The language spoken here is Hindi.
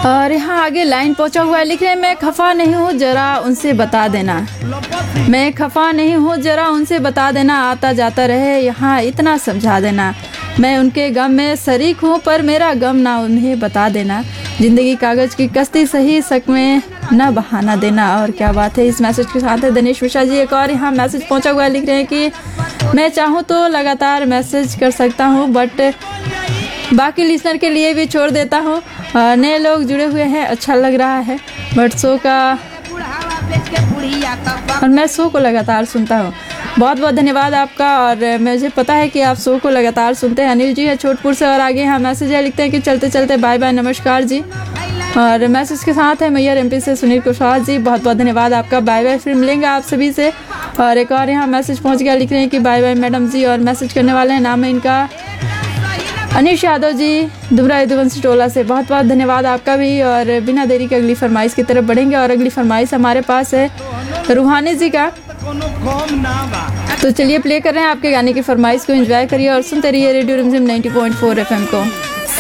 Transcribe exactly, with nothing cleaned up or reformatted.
और यहाँ आगे लाइन पहुँचा हुआ है, लिख रहे हैं मैं खफा नहीं हूँ जरा उनसे बता देना, मैं खफा नहीं हूँ जरा उनसे बता देना, आता जाता रहे यहाँ इतना समझा देना, मैं उनके गम में शरीक हूँ पर मेरा गम ना उन्हें बता देना, ज़िंदगी कागज़ की कश्ती सही शक में न बहाना देना। और क्या बात है, इस मैसेज के साथ है दिनेश मिश्रा जी। एक और यहाँ मैसेज पहुँचा हुआ है, लिख रहे हैं कि मैं चाहूँ तो लगातार मैसेज कर सकता हूँ बट बाकी लिसनर के लिए भी छोड़ देता हूँ, नए लोग जुड़े हुए हैं अच्छा लग रहा है बट शो का और मैं शो को लगातार सुनता हूँ। बहुत बहुत धन्यवाद आपका, और मुझे पता है कि आप शो को लगातार सुनते हैं। अनिल जी है छोटपुर से। और आगे यहाँ मैसेज है, लिखते हैं कि चलते चलते बाय बाय नमस्कार जी। और मैसेज के साथ है मैयर एमपी से सुनील कुशवाहा जी, बहुत बहुत धन्यवाद आपका, बाय बाय, फिर मिलेंगे आप सभी से। और एक और यहाँ मैसेज पहुँच गया, लिख रहे हैं कि बाय बाय मैडम जी। और मैसेज करने वाले हैं, नाम है इनका अनिश यादव जी, दुबरा यदुवंशी टोला से, बहुत बहुत धन्यवाद आपका भी। और बिना देरी के अगली फरमाइश की तरफ बढ़ेंगे, और अगली फरमाइश हमारे पास है रूहानी जी का। तो चलिए प्ले कर रहे हैं आपके गाने की फरमाइश को, एंजॉय करिए और सुनते रहिए रेडियो रिमझिम नाइंटी पॉइंट फोर एफएम को।